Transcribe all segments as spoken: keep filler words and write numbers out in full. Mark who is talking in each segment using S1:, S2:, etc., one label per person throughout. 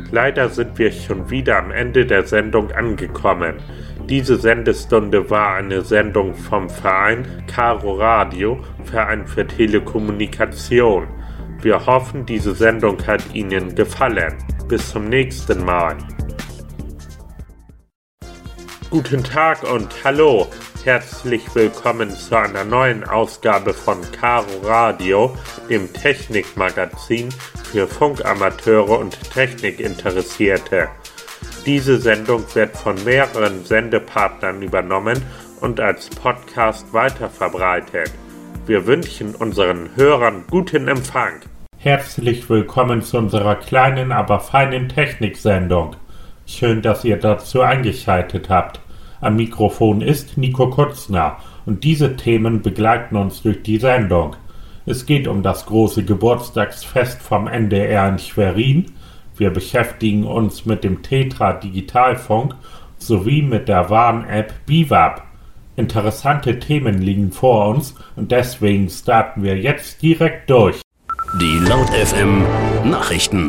S1: Leider sind wir schon wieder am Ende der Sendung angekommen. Diese Sendestunde war eine Sendung vom Verein Caro Radio, Verein für Telekommunikation. Wir hoffen, diese Sendung hat Ihnen gefallen. Bis zum nächsten Mal. Guten Tag und hallo. Herzlich willkommen zu einer neuen Ausgabe von Caro Radio, dem Technikmagazin für Funkamateure und Technikinteressierte. Diese Sendung wird von mehreren Sendepartnern übernommen und als Podcast weiterverbreitet. Wir wünschen unseren Hörern guten Empfang. Herzlich willkommen zu unserer kleinen, aber feinen Techniksendung. Schön, dass ihr dazu eingeschaltet habt. Am Mikrofon ist Nico Kutzner und diese Themen begleiten uns durch die Sendung. Es geht um das große Geburtstagsfest vom N D R in Schwerin. Wir beschäftigen uns mit dem Tetra Digitalfunk sowie mit der Warn-App Biwab. Interessante Themen liegen vor uns und deswegen starten wir jetzt direkt durch.
S2: Die Laut F M Nachrichten.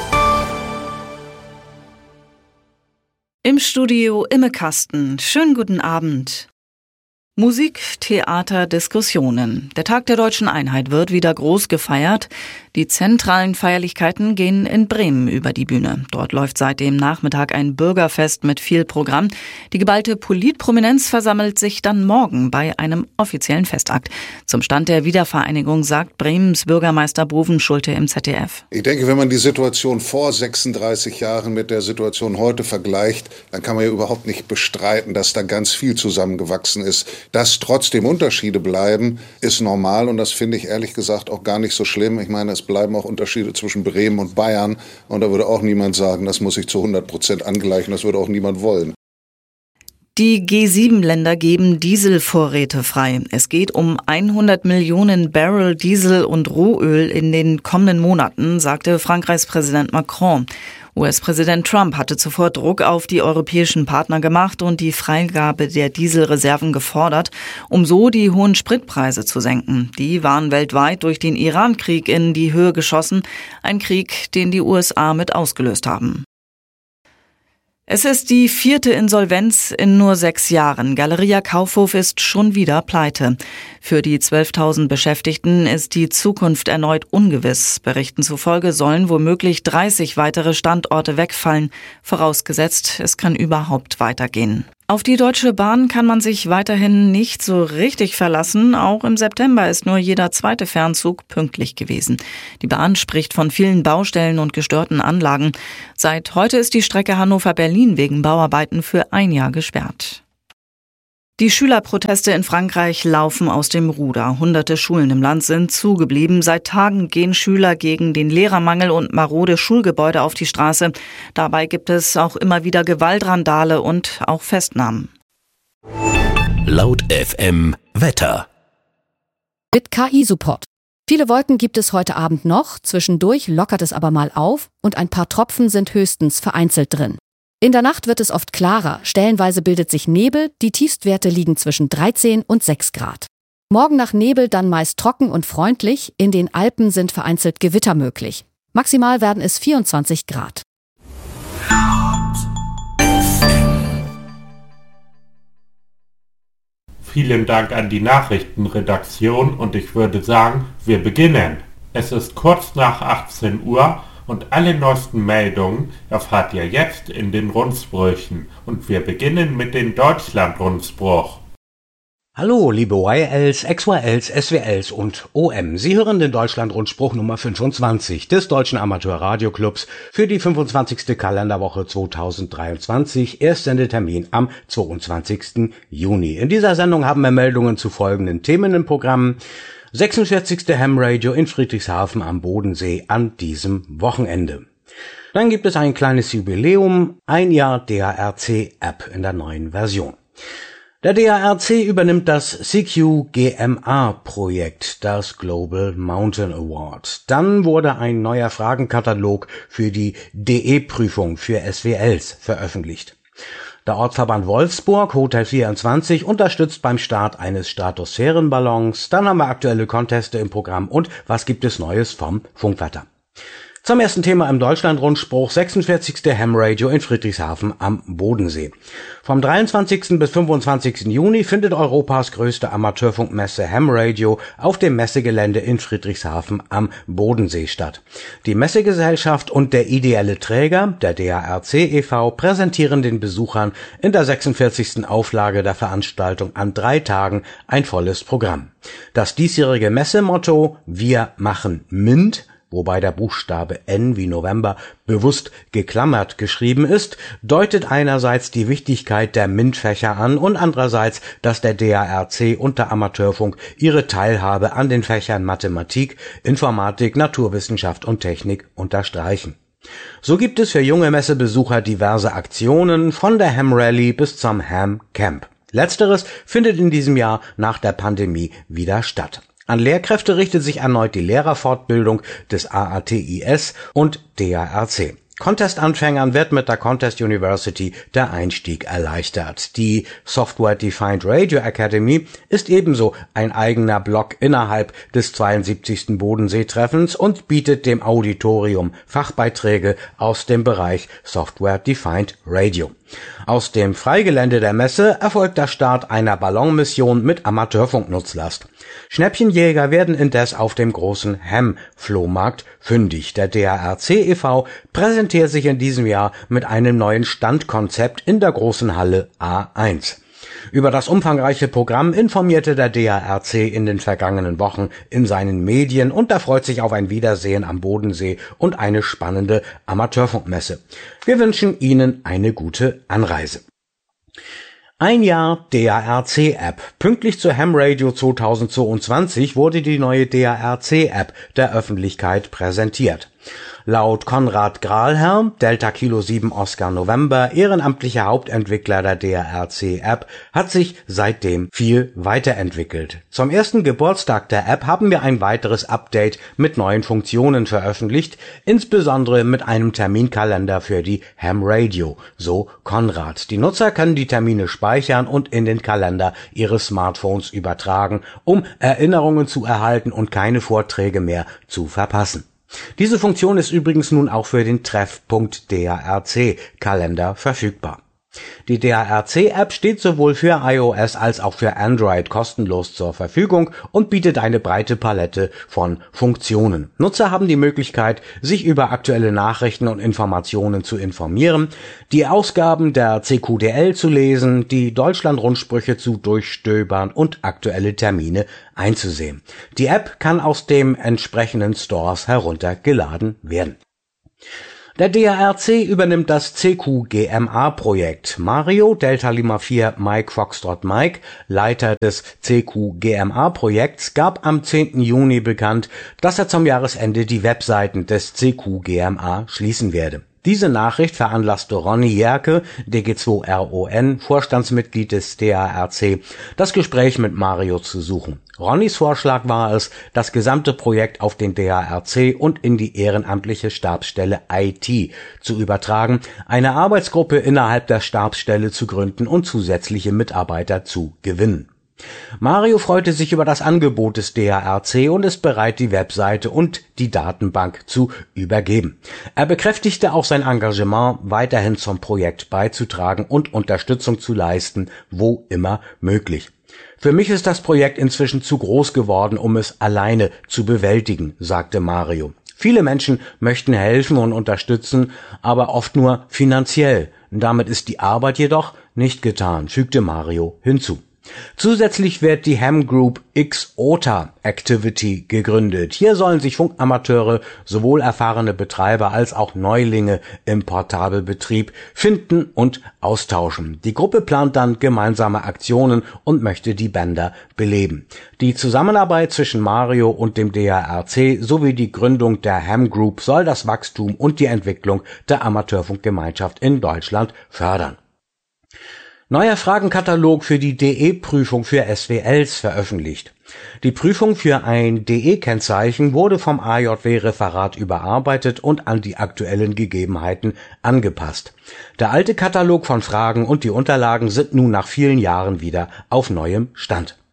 S3: Im Studio Imme Kasten. Schönen guten Abend. Musik, Theater, Diskussionen. Der Tag der Deutschen Einheit wird wieder groß gefeiert. Die zentralen Feierlichkeiten gehen in Bremen über die Bühne. Dort läuft seit dem Nachmittag ein Bürgerfest mit viel Programm. Die geballte Politprominenz versammelt sich dann morgen bei einem offiziellen Festakt. Zum Stand der Wiedervereinigung sagt Bremens Bürgermeister Boven Schulte im Z D F.
S4: Ich denke, wenn man die Situation vor sechsunddreißig Jahren mit der Situation heute vergleicht, dann kann man ja überhaupt nicht bestreiten, dass da ganz viel zusammengewachsen ist. Dass trotzdem Unterschiede bleiben, ist normal und das finde ich ehrlich gesagt auch gar nicht so schlimm. Ich meine, es bleiben auch Unterschiede zwischen Bremen und Bayern und da würde auch niemand sagen, das muss ich zu hundert Prozent angleichen, das würde auch niemand wollen.
S3: Die G sieben Länder geben Dieselvorräte frei. Es geht um hundert Millionen Barrel Diesel und Rohöl in den kommenden Monaten, sagte Frankreichs Präsident Macron. U S-Präsident Trump hatte zuvor Druck auf die europäischen Partner gemacht und die Freigabe der Dieselreserven gefordert, um so die hohen Spritpreise zu senken. Die waren weltweit durch den Iran-Krieg in die Höhe geschossen, ein Krieg, den die U S A mit ausgelöst haben. Es ist die vierte Insolvenz in nur sechs Jahren. Galeria Kaufhof ist schon wieder pleite. Für die zwölftausend Beschäftigten ist die Zukunft erneut ungewiss. Berichten zufolge sollen womöglich dreißig weitere Standorte wegfallen, vorausgesetzt, es kann überhaupt weitergehen. Auf die Deutsche Bahn kann man sich weiterhin nicht so richtig verlassen. Auch im September ist nur jeder zweite Fernzug pünktlich gewesen. Die Bahn spricht von vielen Baustellen und gestörten Anlagen. Seit heute ist die Strecke Hannover-Berlin wegen Bauarbeiten für ein Jahr gesperrt. Die Schülerproteste in Frankreich laufen aus dem Ruder. Hunderte Schulen im Land sind zugeblieben. Seit Tagen gehen Schüler gegen den Lehrermangel und marode Schulgebäude auf die Straße. Dabei gibt es auch immer wieder Gewaltrandale und auch Festnahmen.
S2: Laut F M Wetter.
S5: Mit K I-Support. Viele Wolken gibt es heute Abend noch. Zwischendurch lockert es aber mal auf und ein paar Tropfen sind höchstens vereinzelt drin. In der Nacht wird es oft klarer, stellenweise bildet sich Nebel, die Tiefstwerte liegen zwischen dreizehn und sechs Grad. Morgen nach Nebel dann meist trocken und freundlich, in den Alpen sind vereinzelt Gewitter möglich. Maximal werden es vierundzwanzig Grad.
S1: Vielen Dank an die Nachrichtenredaktion und ich würde sagen, wir beginnen. Es ist kurz nach achtzehn Uhr. Und alle neuesten Meldungen erfahrt ihr jetzt in den Rundsprüchen. Und wir beginnen mit dem Deutschland-Rundspruch.
S6: Hallo, liebe Y Ls, X Y Ls, S W Ls und O M. Sie hören den Deutschland-Rundspruch Nummer fünfundzwanzig des Deutschen Amateur-Radio-Clubs für die fünfundzwanzigste Kalenderwoche zweitausenddreiundzwanzig. Erstsendetermin am zweiundzwanzigsten Juni. In dieser Sendung haben wir Meldungen zu folgenden Themen im Programm. sechsundvierzigste Ham Radio in Friedrichshafen am Bodensee an diesem Wochenende. Dann gibt es ein kleines Jubiläum, ein Jahr D A R C-App in der neuen Version. Der D A R C übernimmt das C Q G M A-Projekt, das Global Mountain Award. Dann wurde ein neuer Fragenkatalog für die D E-Prüfung für S W Ls veröffentlicht. Der Ortsverband Wolfsburg, Hotel vierundzwanzig, unterstützt beim Start eines Stratosphärenballons. Dann haben wir aktuelle Conteste im Programm und was gibt es Neues vom Funkwetter. Zum ersten Thema im Deutschlandrundspruch, sechsundvierzigste Ham Radio in Friedrichshafen am Bodensee. Vom dreiundzwanzigsten bis fünfundzwanzigsten Juni findet Europas größte Amateurfunkmesse Ham Radio auf dem Messegelände in Friedrichshafen am Bodensee statt. Die Messegesellschaft und der ideelle Träger, der D A R C e V, präsentieren den Besuchern in der sechsundvierzigsten Auflage der Veranstaltung an drei Tagen ein volles Programm. Das diesjährige Messemotto „Wir machen M I N T", wobei der Buchstabe N wie November bewusst geklammert geschrieben ist, deutet einerseits die Wichtigkeit der M I N T-Fächer an und andererseits, dass der D A R C und der Amateurfunk ihre Teilhabe an den Fächern Mathematik, Informatik, Naturwissenschaft und Technik unterstreichen. So gibt es für junge Messebesucher diverse Aktionen, von der Ham Rally bis zum Ham Camp. Letzteres findet in diesem Jahr nach der Pandemie wieder statt. An Lehrkräfte richtet sich erneut die Lehrerfortbildung des A A T I S und D A R C. Contest-Anfängern wird mit der Contest University der Einstieg erleichtert. Die Software Defined Radio Academy ist ebenso ein eigener Block innerhalb des zweiundsiebzigsten Bodenseetreffens und bietet dem Auditorium Fachbeiträge aus dem Bereich Software Defined Radio. Aus dem Freigelände der Messe erfolgt der Start einer Ballonmission mit Amateurfunknutzlast. Schnäppchenjäger werden indes auf dem großen Ham-Flohmarkt fündig. Der D A R C e V präsentiert sich in diesem Jahr mit einem neuen Standkonzept in der großen Halle A eins. Über das umfangreiche Programm informierte der D A R C in den vergangenen Wochen in seinen Medien und er freut sich auf ein Wiedersehen am Bodensee und eine spannende Amateurfunkmesse. Wir wünschen Ihnen eine gute Anreise. Ein Jahr D A R C-App. Pünktlich zur Ham Radio zweitausendzweiundzwanzig wurde die neue D A R C-App der Öffentlichkeit präsentiert. Laut Konrad Grahlherr, Delta Kilo sieben Oscar November, ehrenamtlicher Hauptentwickler der D A R C-App, hat sich seitdem viel weiterentwickelt. Zum ersten Geburtstag der App haben wir ein weiteres Update mit neuen Funktionen veröffentlicht, insbesondere mit einem Terminkalender für die Ham Radio, so Konrad. Die Nutzer können die Termine speichern und in den Kalender ihres Smartphones übertragen, um Erinnerungen zu erhalten und keine Vorträge mehr zu verpassen. Diese Funktion ist übrigens nun auch für den Treff.D A R C-Kalender verfügbar. Die D A R C-App steht sowohl für iOS als auch für Android kostenlos zur Verfügung und bietet eine breite Palette von Funktionen. Nutzer haben die Möglichkeit, sich über aktuelle Nachrichten und Informationen zu informieren, die Ausgaben der C Q D L zu lesen, die Deutschlandrundsprüche zu durchstöbern und aktuelle Termine einzusehen. Die App kann aus dem entsprechenden Stores heruntergeladen werden. Der D A R C übernimmt das C Q G M A-Projekt. Mario Delta Lima vier Mike Foxtrot Mike, Leiter des C Q G M A-Projekts, gab am zehnten Juni bekannt, dass er zum Jahresende die Webseiten des C Q G M A schließen werde. Diese Nachricht veranlasste Ronny Jerke, D G zwei R O N, Vorstandsmitglied des D A R C, das Gespräch mit Mario zu suchen. Ronnys Vorschlag war es, das gesamte Projekt auf den D A R C und in die ehrenamtliche Stabsstelle I T zu übertragen, eine Arbeitsgruppe innerhalb der Stabsstelle zu gründen und zusätzliche Mitarbeiter zu gewinnen. Mario freute sich über das Angebot des D A R C und ist bereit, die Webseite und die Datenbank zu übergeben. Er bekräftigte auch sein Engagement, weiterhin zum Projekt beizutragen und Unterstützung zu leisten, wo immer möglich. Für mich ist das Projekt inzwischen zu groß geworden, um es alleine zu bewältigen, sagte Mario. Viele Menschen möchten helfen und unterstützen, aber oft nur finanziell. Damit ist die Arbeit jedoch nicht getan, fügte Mario hinzu. Zusätzlich wird die Ham Group X O T A Activity gegründet. Hier sollen sich Funkamateure, sowohl erfahrene Betreiber als auch Neulinge im Portabelbetrieb finden und austauschen. Die Gruppe plant dann gemeinsame Aktionen und möchte die Bänder beleben. Die Zusammenarbeit zwischen Mario und dem D A R C sowie die Gründung der Ham Group soll das Wachstum und die Entwicklung der Amateurfunkgemeinschaft in Deutschland fördern. Neuer Fragenkatalog für die D E-Prüfung für S W Ls veröffentlicht. Die Prüfung für ein D E-Kennzeichen wurde vom A J W-Referat überarbeitet und an die aktuellen Gegebenheiten angepasst. Der alte Katalog von Fragen und die Unterlagen sind nun nach vielen Jahren wieder auf neuem Stand.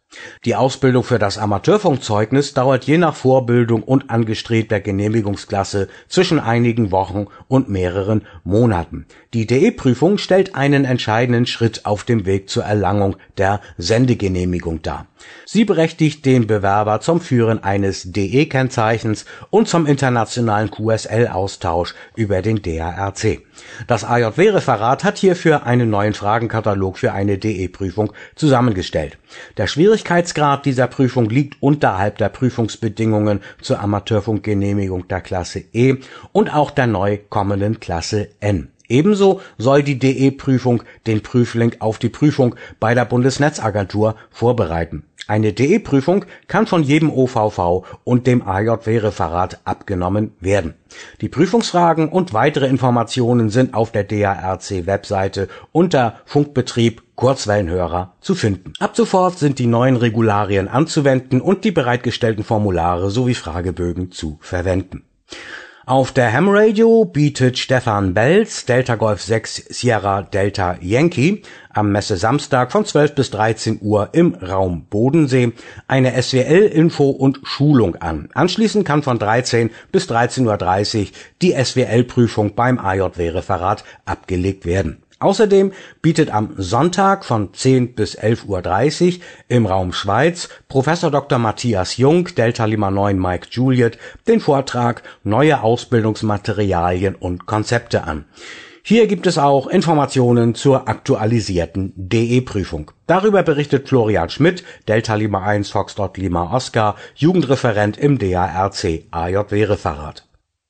S6: Die Ausbildung für das Amateurfunkzeugnis dauert je nach Vorbildung und angestrebter Genehmigungsklasse zwischen einigen Wochen und mehreren Monaten. Die D E-Prüfung stellt einen entscheidenden Schritt auf dem Weg zur Erlangung der Sendegenehmigung dar. Sie berechtigt den Bewerber zum Führen eines D E-Kennzeichens und zum internationalen Q S L-Austausch über den D A R C. Das A J W-Referat hat hierfür einen neuen Fragenkatalog für eine D E-Prüfung zusammengestellt. Der Schwierigkeitsgrad dieser Prüfung liegt unterhalb der Prüfungsbedingungen zur Amateurfunkgenehmigung der Klasse E und auch der neu kommenden Klasse N. Ebenso soll die D E-Prüfung den Prüfling auf die Prüfung bei der Bundesnetzagentur vorbereiten. Eine D E-Prüfung kann von jedem O V V und dem A J W-Referat abgenommen werden. Die Prüfungsfragen und weitere Informationen sind auf der D A R C-Webseite unter Funkbetrieb Kurzwellenhörer zu finden. Ab sofort sind die neuen Regularien anzuwenden und die bereitgestellten Formulare sowie Fragebögen zu verwenden. Auf der Ham Radio bietet Stefan Belz, Delta Golf sechs Sierra Delta Yankee, am Messe-Samstag von zwölf bis dreizehn Uhr im Raum Bodensee eine S W L-Info und Schulung an. Anschließend kann von dreizehn bis dreizehn Uhr dreißig die S W L-Prüfung beim A J W-Referat abgelegt werden. Außerdem bietet am Sonntag von zehn bis elf Uhr dreißig im Raum Schweiz Professor Doktor Matthias Jung, Delta Lima neun Mike Juliet, den Vortrag Neue Ausbildungsmaterialien und Konzepte an. Hier gibt es auch Informationen zur aktualisierten D E-Prüfung. Darüber berichtet Florian Schmidt, Delta Lima eins Foxtrot Lima Oscar, Jugendreferent im D A R C A J W-Referat.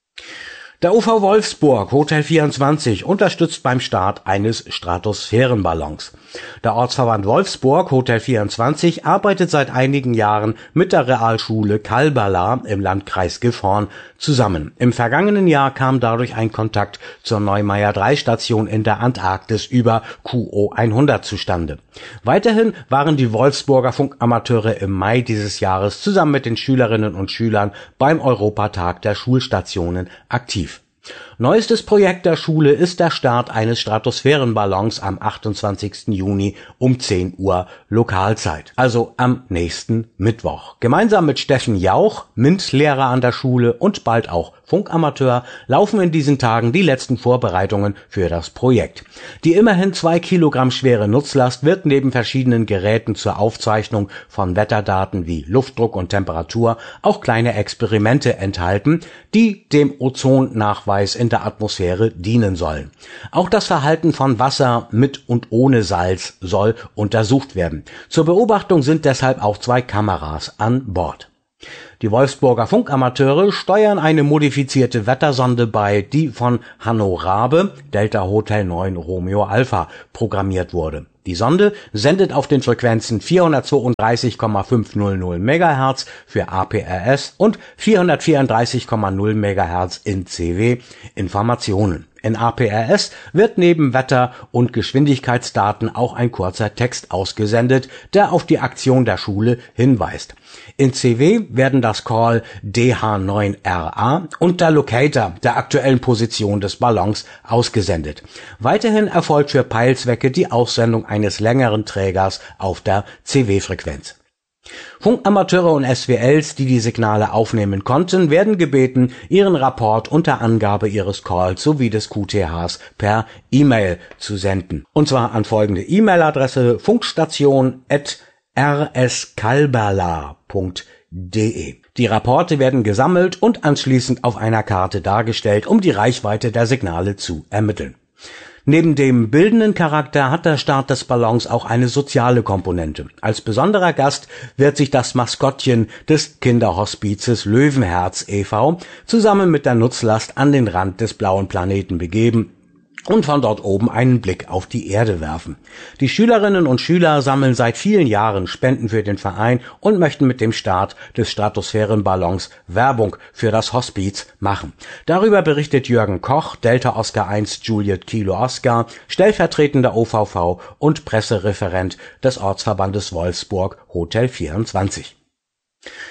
S6: Der U V Wolfsburg Hotel vierundzwanzig unterstützt beim Start eines Stratosphärenballons. Der Ortsverband Wolfsburg Hotel vierundzwanzig arbeitet seit einigen Jahren mit der Realschule Kalbala im Landkreis Gifhorn zusammen. Im vergangenen Jahr kam dadurch ein Kontakt zur Neumeier drei Station in der Antarktis über Q O hundert zustande. Weiterhin waren die Wolfsburger Funkamateure im Mai dieses Jahres zusammen mit den Schülerinnen und Schülern beim Europatag der Schulstationen aktiv. Neuestes Projekt der Schule ist der Start eines Stratosphärenballons am achtundzwanzigsten Juni um zehn Uhr Lokalzeit, also am nächsten Mittwoch. Gemeinsam mit Steffen Jauch, MINT-Lehrer an der Schule und bald auch Funkamateur, laufen in diesen Tagen die letzten Vorbereitungen für das Projekt. Die immerhin zwei Kilogramm schwere Nutzlast wird neben verschiedenen Geräten zur Aufzeichnung von Wetterdaten wie Luftdruck und Temperatur auch kleine Experimente enthalten, die dem Ozonnachweis in der Atmosphäre dienen sollen. Auch das Verhalten von Wasser mit und ohne Salz soll untersucht werden. Zur Beobachtung sind deshalb auch zwei Kameras an Bord. Die Wolfsburger Funkamateure steuern eine modifizierte Wettersonde bei, die von Hanno Rabe, Delta Hotel neun Romeo Alpha, programmiert wurde. Die Sonde sendet auf den Frequenzen vierhundertzweiunddreißig Komma fünfhundert Megahertz für A P R S und vierhundertvierunddreißig Komma null Megahertz in C W Informationen. In A P R S wird neben Wetter- und Geschwindigkeitsdaten auch ein kurzer Text ausgesendet, der auf die Aktion der Schule hinweist. In C W werden das Call D H neun R A und der Locator der aktuellen Position des Ballons ausgesendet. Weiterhin erfolgt für Peilzwecke die Aussendung eines längeren Trägers auf der C W-Frequenz. Funkamateure und S W Ls, die die Signale aufnehmen konnten, werden gebeten, ihren Rapport unter Angabe ihres Calls sowie des Q T Hs per E-Mail zu senden. Und zwar an folgende E-Mail-Adresse funkstation at r s kalbala punkt d e. Die Rapporte werden gesammelt und anschließend auf einer Karte dargestellt, um die Reichweite der Signale zu ermitteln. Neben dem bildenden Charakter hat der Start des Ballons auch eine soziale Komponente. Als besonderer Gast wird sich das Maskottchen des Kinderhospizes Löwenherz e V zusammen mit der Nutzlast an den Rand des blauen Planeten begeben und von dort oben einen Blick auf die Erde werfen. Die Schülerinnen und Schüler sammeln seit vielen Jahren Spenden für den Verein und möchten mit dem Start des Stratosphärenballons Werbung für das Hospiz machen. Darüber berichtet Jürgen Koch, Delta Oscar eins Juliet Kilo Oscar, stellvertretender O V V und Pressereferent des Ortsverbandes Wolfsburg Hotel vierundzwanzig.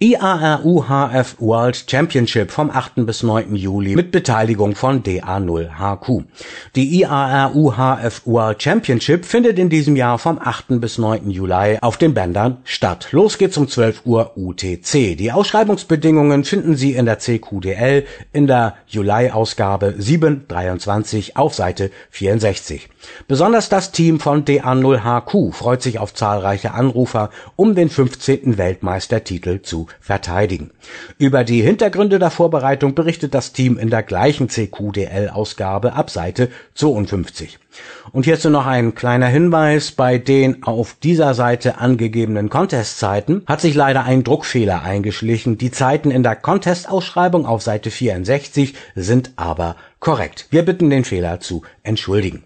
S6: I A R U H F World Championship vom achten bis neunten Juli mit Beteiligung von D A null H Q. Die I A R U H F World Championship findet in diesem Jahr vom achten bis neunten Juli auf den Bändern statt. Los geht's um zwölf Uhr U T C. Die Ausschreibungsbedingungen finden Sie in der C Q D L in der Juli-Ausgabe sieben dreiundzwanzig auf Seite vierundsechzig. Besonders das Team von D A null H Q freut sich auf zahlreiche Anrufer, um den fünfzehnten Weltmeistertitel zu verteidigen. Über die Hintergründe der Vorbereitung berichtet das Team in der gleichen C Q D L-Ausgabe ab Seite zweiundfünfzig. Und hierzu noch ein kleiner Hinweis: Bei den auf dieser Seite angegebenen Contestzeiten hat sich leider ein Druckfehler eingeschlichen. Die Zeiten in der Contest-Ausschreibung auf Seite vierundsechzig sind aber korrekt. Wir bitten, den Fehler zu entschuldigen.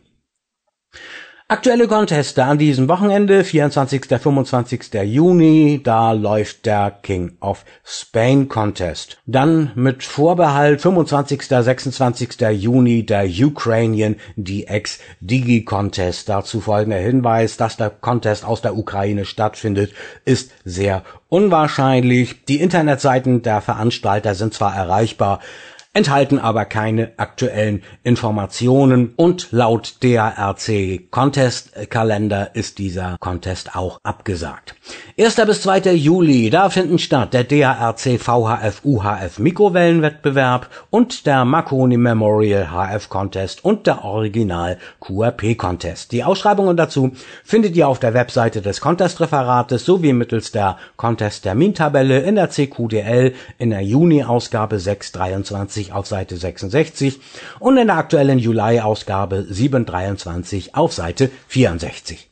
S6: Aktuelle Conteste an diesem Wochenende, vierundzwanzigsten bis fünfundzwanzigsten Juni, da läuft der King of Spain Contest. Dann mit Vorbehalt fünfundzwanzigsten bis sechsundzwanzigsten Juni der Ukrainian D X Digi Contest. Dazu folgender Hinweis: Dass der Contest aus der Ukraine stattfindet, ist sehr unwahrscheinlich. Die Internetseiten der Veranstalter sind zwar erreichbar, enthalten aber keine aktuellen Informationen, und laut D A R C Contest Kalender ist dieser Contest auch abgesagt. ersten bis zweiten Juli, da finden statt der D A R C V H F U H F Mikrowellenwettbewerb und der Marconi Memorial H F Contest und der Original Q R P Contest. Die Ausschreibungen dazu findet ihr auf der Webseite des Contest-Referates sowie mittels der Contest-Termintabelle in der C Q D L in der Juni-Ausgabe sechs dreiundzwanzig auf Seite sechsundsechzig und in der aktuellen Juli-Ausgabe sieben dreiundzwanzig auf Seite vierundsechzig.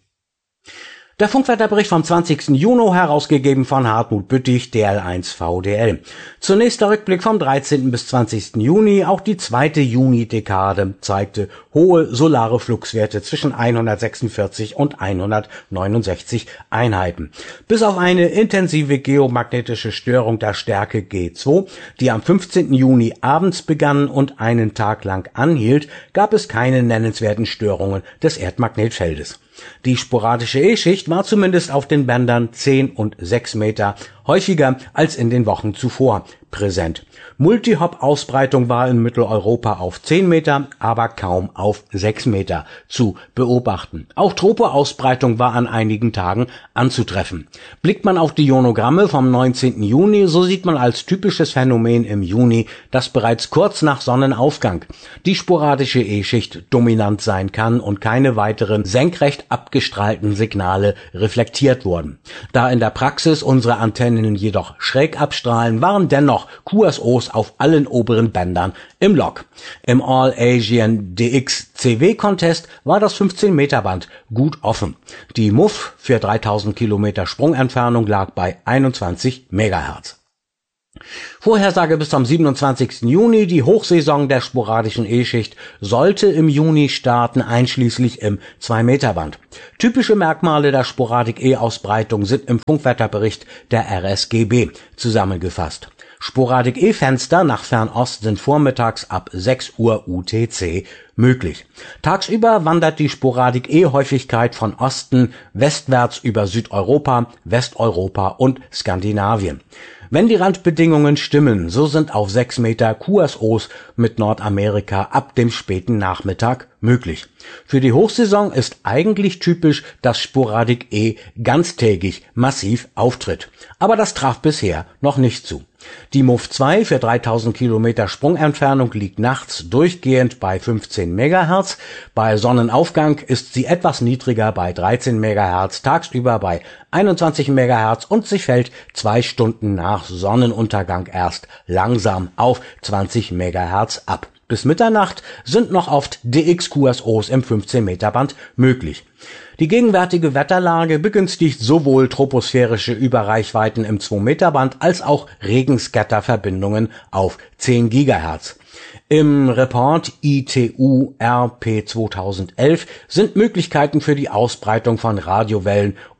S6: Der Funkwetterbericht vom zwanzigsten Juni, herausgegeben von Hartmut Büttig, D L eins V D L. Zunächst der Rückblick vom dreizehnten bis zwanzigsten Juni. Auch die zweite Juni-Dekade zeigte hohe solare Fluxwerte zwischen hundertsechsundvierzig und hundertneunundsechzig Einheiten. Bis auf eine intensive geomagnetische Störung der Stärke G zwei, die am fünfzehnten Juni abends begann und einen Tag lang anhielt, gab es keine nennenswerten Störungen des Erdmagnetfeldes. Die sporadische E-Schicht war zumindest auf den Bändern zehn und sechs Meter häufiger als in den Wochen zuvor präsent. Multihop-Ausbreitung war in Mitteleuropa auf zehn Meter, aber kaum auf sechs Meter zu beobachten. Auch Tropo-Ausbreitung war an einigen Tagen anzutreffen. Blickt man auf die Ionogramme vom neunzehnten Juni, so sieht man als typisches Phänomen im Juni, dass bereits kurz nach Sonnenaufgang die sporadische E-Schicht dominant sein kann und keine weiteren senkrecht abgestrahlten Signale reflektiert wurden. Da in der Praxis unsere Antennen jedoch schräg abstrahlen, waren dennoch Q S Os auf allen oberen Bändern im Log. Im All-Asian D X C W Contest war das fünfzehn Meter Band gut offen. Die M U F für dreitausend Kilometer Sprungentfernung lag bei einundzwanzig Megahertz. Vorhersage bis zum siebenundzwanzigsten Juni. Die Hochsaison der sporadischen E-Schicht sollte im Juni starten, einschließlich im zwei Meter Band. Typische Merkmale der Sporadik-E-Ausbreitung sind im Funkwetterbericht der R S G B zusammengefasst. Sporadik-E-Fenster nach Fernost sind vormittags ab sechs Uhr U T C möglich. Tagsüber wandert die Sporadik-E-Häufigkeit von Osten westwärts über Südeuropa, Westeuropa und Skandinavien. Wenn die Randbedingungen stimmen, so sind auf sechs Meter Q S Os mit Nordamerika ab dem späten Nachmittag möglich. Für die Hochsaison ist eigentlich typisch, dass Sporadik-E ganztägig massiv auftritt. Aber das traf bisher noch nicht zu. Die M U F zwei für dreitausend Kilometer Sprungentfernung liegt nachts durchgehend bei fünfzehn Megahertz. Bei Sonnenaufgang ist sie etwas niedriger bei dreizehn Megahertz, tagsüber bei einundzwanzig Megahertz und sie fällt zwei Stunden nach Sonnenuntergang erst langsam auf zwanzig Megahertz ab. Bis Mitternacht sind noch oft D X Q S Os im fünfzehn Meter Band möglich. Die gegenwärtige Wetterlage begünstigt sowohl troposphärische Überreichweiten im zwei Meter Band als auch Regenscatter-Verbindungen auf zehn Gigahertz. Im Report I T U R P zweitausendelf sind Möglichkeiten für die Ausbreitung von Radiowellen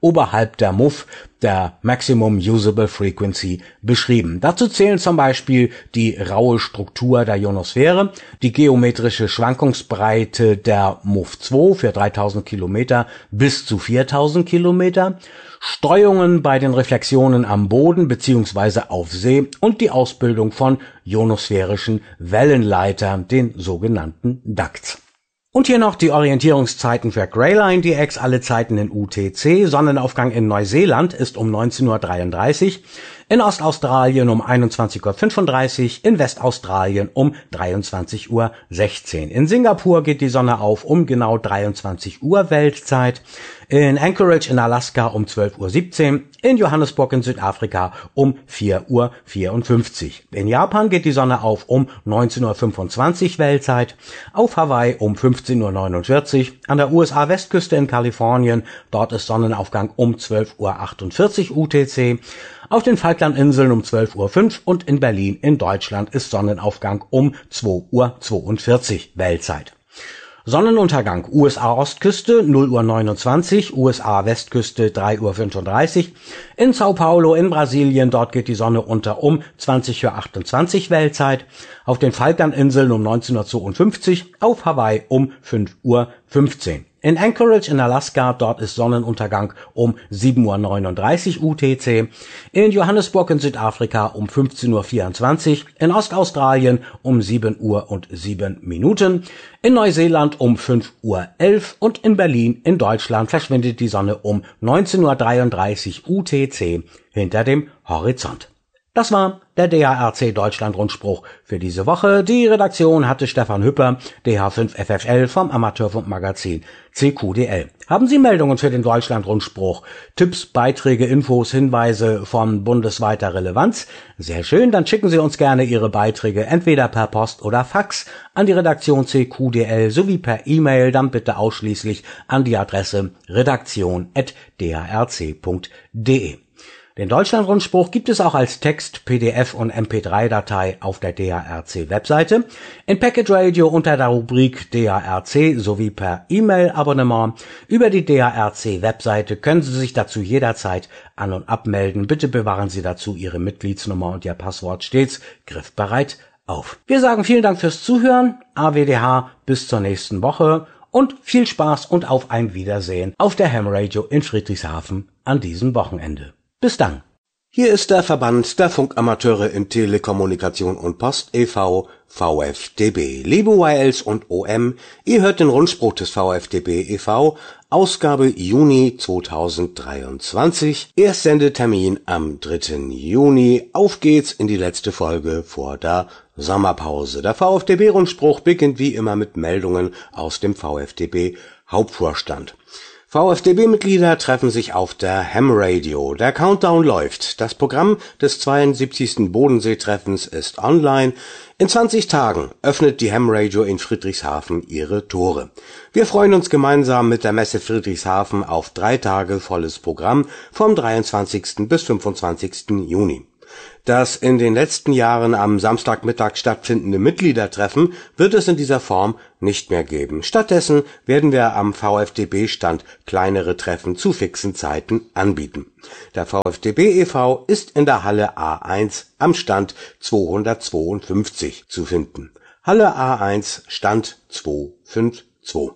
S6: oberhalb der M U F, der Maximum Usable Frequency, beschrieben. Dazu zählen zum Beispiel die raue Struktur der Ionosphäre, die geometrische Schwankungsbreite der M U F zwei für dreitausend Kilometer bis zu viertausend Kilometer, Streuungen bei den Reflexionen am Boden bzw. auf See und die Ausbildung von ionosphärischen Wellenleitern, den sogenannten Ducts. Und hier noch die Orientierungszeiten für Greyline D X, alle Zeiten in U T C. Sonnenaufgang in Neuseeland ist um neunzehn Uhr dreiunddreißig, in Ostaustralien um einundzwanzig Uhr fünfunddreißig, in Westaustralien um dreiundzwanzig Uhr sechzehn. In Singapur geht die Sonne auf um genau dreiundzwanzig Uhr Weltzeit, in Anchorage in Alaska um zwölf Uhr siebzehn, in Johannesburg in Südafrika um vier Uhr vierundfünfzig. In Japan geht die Sonne auf um neunzehn Uhr fünfundzwanzig Weltzeit, auf Hawaii um fünfzehn Uhr neunundvierzig, an der U S A-Westküste in Kalifornien, dort ist Sonnenaufgang um zwölf Uhr achtundvierzig U T C, auf den Falklandinseln um zwölf Uhr fünf und in Berlin in Deutschland ist Sonnenaufgang um zwei Uhr zweiundvierzig Weltzeit. Sonnenuntergang U S A-Ostküste null Uhr neunundzwanzig, U S A-Westküste drei Uhr fünfunddreißig, in Sao Paulo in Brasilien, dort geht die Sonne unter um zwanzig Uhr achtundzwanzig Weltzeit, auf den Falklandinseln um neunzehn Uhr zweiundfünfzig, auf Hawaii um fünf Uhr fünfzehn. In Anchorage in Alaska, dort ist Sonnenuntergang um sieben Uhr neununddreißig U T C, in Johannesburg in Südafrika um fünfzehn Uhr vierundzwanzig, in Ostaustralien um sieben Uhr und sieben Minuten, in Neuseeland um fünf Uhr elf und in Berlin in Deutschland verschwindet die Sonne um neunzehn Uhr dreiunddreißig U T C hinter dem Horizont. Das war der D H R C Deutschland-Rundspruch für diese Woche. Die Redaktion hatte Stefan Hüpper, D H fünf F F L vom Amateurfunkmagazin C Q D L. Haben Sie Meldungen für den Deutschland-Rundspruch, Tipps, Beiträge, Infos, Hinweise von bundesweiter Relevanz? Sehr schön, dann schicken Sie uns gerne Ihre Beiträge entweder per Post oder Fax an die Redaktion C Q D L sowie per E-Mail, dann bitte ausschließlich an die Adresse redaktion at d h r c punkt d e. Den Deutschland-Rundspruch gibt es auch als Text, P D F und M P drei Datei auf der D H R C-Webseite, in Packet Radio unter der Rubrik D H R C sowie per E-Mail-Abonnement. Über die D H R C-Webseite können Sie sich dazu jederzeit an- und abmelden. Bitte bewahren Sie dazu Ihre Mitgliedsnummer und Ihr Passwort stets griffbereit auf. Wir sagen vielen Dank fürs Zuhören, A W D H, bis zur nächsten Woche und viel Spaß und auf ein Wiedersehen auf der Ham Radio in Friedrichshafen an diesem Wochenende. Bis dann.
S2: Hier ist der Verband der Funkamateure in Telekommunikation und Post e V, V F D B. Liebe Y Ls und O M, ihr hört den Rundspruch des V F D B e V, Ausgabe Juni zweitausenddreiundzwanzig. Erstsendetermin am dritten Juni. Auf geht's in die letzte Folge vor der Sommerpause. Der V F D B-Rundspruch beginnt wie immer mit Meldungen aus dem V F D B-Hauptvorstand. V F D B-Mitglieder treffen sich auf der Ham Radio. Der Countdown läuft. Das Programm des zweiundsiebzigsten Bodensee-Treffens ist online. In zwanzig Tagen öffnet die Ham Radio in Friedrichshafen ihre Tore. Wir freuen uns gemeinsam mit der Messe Friedrichshafen auf drei Tage volles Programm vom dreiundzwanzigsten bis fünfundzwanzigsten Juni. Das in den letzten Jahren am Samstagmittag stattfindende Mitgliedertreffen wird es in dieser Form nicht mehr geben. Stattdessen werden wir am V F D B-Stand kleinere Treffen zu fixen Zeiten anbieten. Der V F D B e V ist in der Halle A eins am Stand zweihundertzweiundfünfzig zu finden. Halle A eins, Stand zweihundertzweiundfünfzig.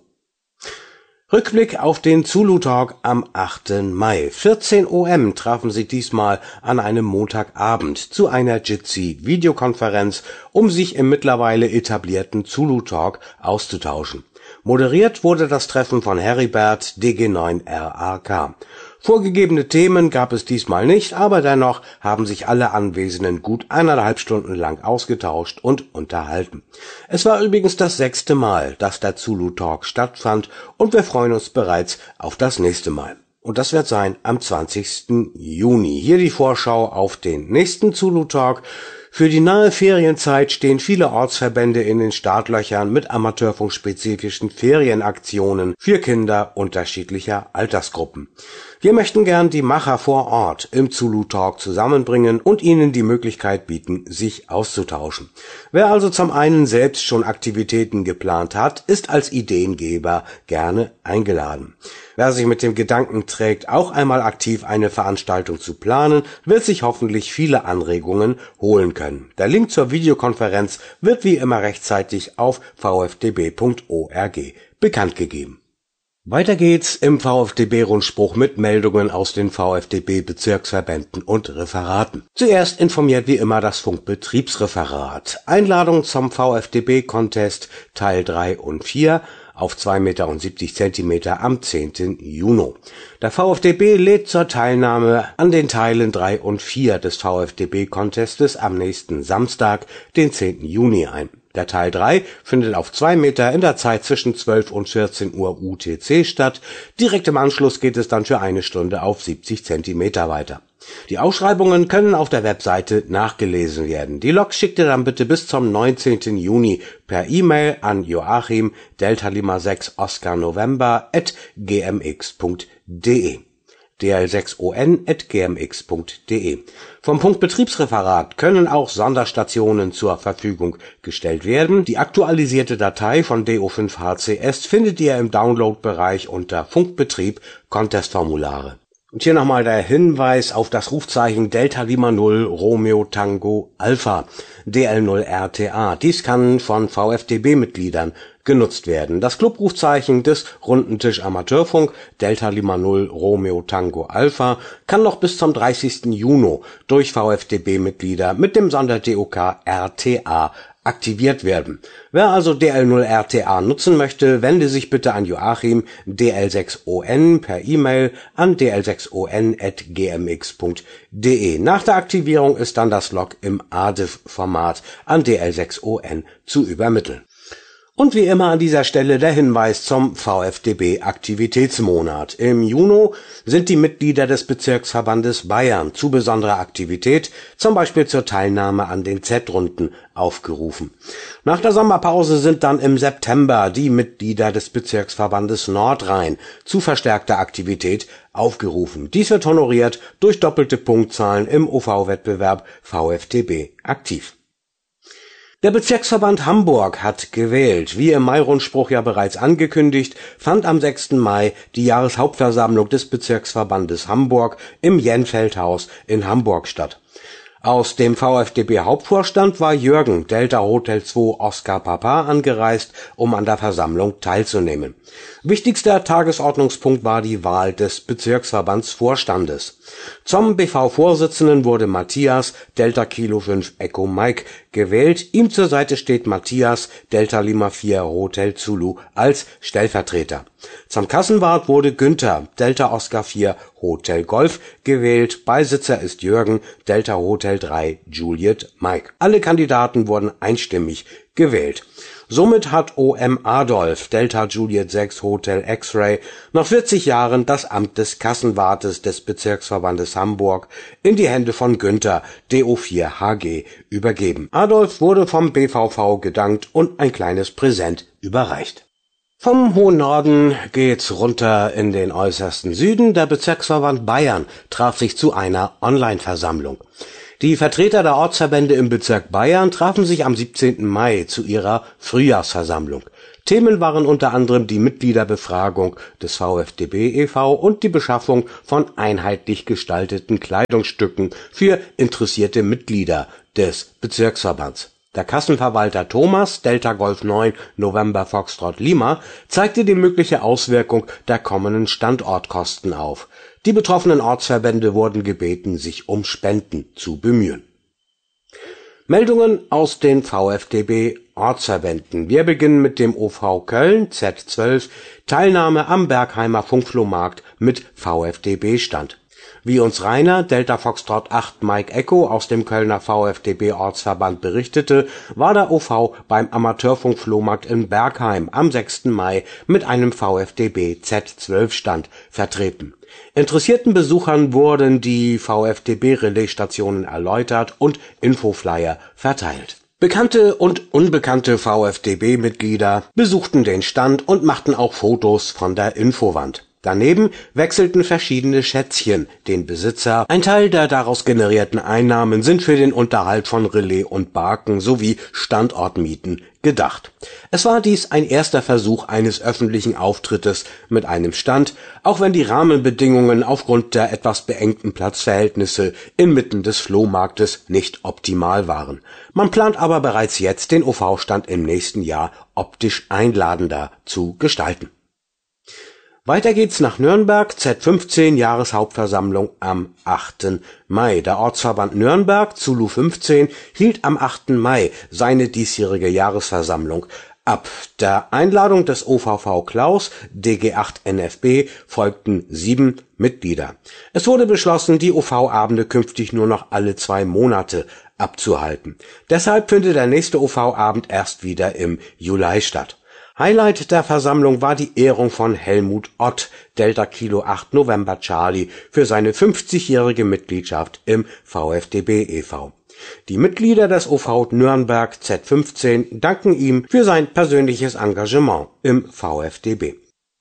S2: Rückblick auf den Zulu Talk am achten Mai. vierzehn O M trafen sich diesmal an einem Montagabend zu einer Jitsi-Videokonferenz, um sich im mittlerweile etablierten Zulu Talk auszutauschen. Moderiert wurde das Treffen von Heribert D G neun R A K. Vorgegebene Themen gab es diesmal nicht, aber dennoch haben sich alle Anwesenden gut eineinhalb Stunden lang ausgetauscht und unterhalten. Es war übrigens das sechste Mal, dass der Zulu Talk stattfand und wir freuen uns bereits auf das nächste Mal. Und das wird sein am zwanzigsten Juni. Hier die Vorschau auf den nächsten Zulu Talk. Für die nahe Ferienzeit stehen viele Ortsverbände in den Startlöchern mit amateurfunkspezifischen Ferienaktionen für Kinder unterschiedlicher Altersgruppen. Wir möchten gern die Macher vor Ort im Zulu Talk zusammenbringen und ihnen die Möglichkeit bieten, sich auszutauschen. Wer also zum einen selbst schon Aktivitäten geplant hat, ist als Ideengeber gerne eingeladen. Wer sich mit dem Gedanken trägt, auch einmal aktiv eine Veranstaltung zu planen, wird sich hoffentlich viele Anregungen holen können. Der Link zur Videokonferenz wird wie immer rechtzeitig auf v f d b punkt org bekannt gegeben. Weiter geht's im VfDB-Rundspruch mit Meldungen aus den VfDB-Bezirksverbänden und Referaten. Zuerst informiert wie immer das Funkbetriebsreferat. Einladung zum VfDB-Contest Teil drei und vier auf zwei Meter siebzig Zentimeter am zehnten Juni. Der VfDB lädt zur Teilnahme an den Teilen drei und vier des VfDB-Contestes am nächsten Samstag, den zehnten Juni ein. Der Teil drei findet auf zwei Meter in der Zeit zwischen zwölf und vierzehn Uhr U T C statt. Direkt im Anschluss geht es dann für eine Stunde auf siebzig Zentimeter weiter. Die Ausschreibungen können auf der Webseite nachgelesen werden. Die Logs schickt ihr dann bitte bis zum neunzehnten Juni per E-Mail an Joachim Delta Lima sechs Oscar November at gmx.de. d l sechs o n at gmx.de. Vom Punktbetriebsreferat können auch Sonderstationen zur Verfügung gestellt werden. Die aktualisierte Datei von D O fünf H C S findet ihr im Download-Bereich unter Funkbetrieb Contestformulare. Und hier nochmal der Hinweis auf das Rufzeichen Delta Lima null Romeo Tango Alpha D L null R T A. Dies kann von VfDB-Mitgliedern genutzt werden. Das Clubrufzeichen des Rundentisch Amateurfunk Delta Lima null Romeo Tango Alpha kann noch bis zum dreißigsten Juni durch VfDB-Mitglieder mit dem Sonder-D O K R T A aktiviert werden. Wer also D L null R T A nutzen möchte, wende sich bitte an Joachim D L sechs O N per E-Mail an d l sechs o n at gmx.de. Nach der Aktivierung ist dann das Log im A D I F-Format an D L sechs O N zu übermitteln. Und wie immer an dieser Stelle der Hinweis zum VfDB-Aktivitätsmonat. Im Juni sind die Mitglieder des Bezirksverbandes Bayern zu besonderer Aktivität, zum Beispiel zur Teilnahme an den Z-Runden, aufgerufen. Nach der Sommerpause sind dann im September die Mitglieder des Bezirksverbandes Nordrhein zu verstärkter Aktivität aufgerufen. Dies wird honoriert durch doppelte Punktzahlen im O V-Wettbewerb VfDB aktiv. Der Bezirksverband Hamburg hat gewählt. Wie im Mai-Rundspruch ja bereits angekündigt, fand am sechsten Mai die Jahreshauptversammlung des Bezirksverbandes Hamburg im Jenfeldhaus in Hamburg statt. Aus dem VfDB-Hauptvorstand war Jürgen Delta Hotel zwei Oscar Papa angereist, um an der Versammlung teilzunehmen. Wichtigster Tagesordnungspunkt war die Wahl des Bezirksverbandsvorstandes. Zum B V-Vorsitzenden wurde Matthias Delta Kilo fünf Echo Mike gewählt. Ihm zur Seite steht Matthias Delta Lima vier Hotel Zulu als Stellvertreter. Zum Kassenwart wurde Günther Delta Oscar vier Hotel Golf gewählt. Beisitzer ist Jürgen Delta Hotel drei Juliet Mike. Alle Kandidaten wurden einstimmig gewählt. Somit hat O M Adolf Delta Juliet sechs Hotel X-Ray nach vierzig Jahren das Amt des Kassenwartes des Bezirksverbandes Hamburg in die Hände von Günther D O vier H G übergeben. Adolf wurde vom B V V gedankt und ein kleines Präsent überreicht. Vom hohen Norden geht's runter in den äußersten Süden. Der Bezirksverband Bayern traf sich zu einer Online-Versammlung. Die Vertreter der Ortsverbände im Bezirk Bayern trafen sich am siebzehnten Mai zu ihrer Frühjahrsversammlung. Themen waren unter anderem die Mitgliederbefragung des VfDB e V und die Beschaffung von einheitlich gestalteten Kleidungsstücken für interessierte Mitglieder des Bezirksverbands. Der Kassenverwalter Thomas Delta Golf neun November Foxtrot Lima zeigte die mögliche Auswirkung der kommenden Standortkosten auf. Die betroffenen Ortsverbände wurden gebeten, sich um Spenden zu bemühen. Meldungen aus den VfDB-Ortsverbänden. Wir beginnen mit dem O V Köln Z zwölf, Teilnahme am Bergheimer Funkflohmarkt mit VfDB-Stand. Wie uns Rainer, Delta Foxtrot acht Mike Echo aus dem Kölner VfDB-Ortsverband berichtete, war der O V beim Amateurfunk-Flohmarkt in Bergheim am sechsten Mai mit einem VfDB Z zwölf Stand vertreten. Interessierten Besuchern wurden die VfDB-Relaisstationen erläutert und Infoflyer verteilt. Bekannte und unbekannte VfDB-Mitglieder besuchten den Stand und machten auch Fotos von der Infowand. Daneben wechselten verschiedene Schätzchen den Besitzer. Ein Teil der daraus generierten Einnahmen sind für den Unterhalt von Relais und Barken sowie Standortmieten gedacht. Es war dies ein erster Versuch eines öffentlichen Auftrittes mit einem Stand, auch wenn die Rahmenbedingungen aufgrund der etwas beengten Platzverhältnisse inmitten des Flohmarktes nicht optimal waren. Man plant aber bereits jetzt, den O V-Stand im nächsten Jahr optisch einladender zu gestalten. Weiter geht's nach Nürnberg, Z fünfzehn Jahreshauptversammlung am achten Mai. Der Ortsverband Nürnberg, Zulu fünfzehn, hielt am achten Mai seine diesjährige Jahresversammlung ab. Der Einladung des O V V Klaus, D G acht N F B, folgten sieben Mitglieder. Es wurde beschlossen, die O V-Abende künftig nur noch alle zwei Monate abzuhalten. Deshalb findet der nächste O V-Abend erst wieder im Juli statt. Highlight der Versammlung war die Ehrung von Helmut Ott, Delta Kilo acht November Charlie, für seine fünfzigjährige Mitgliedschaft im VfDB e V. Die Mitglieder des O V Nürnberg Z fünfzehn danken ihm für sein persönliches Engagement im VfDB.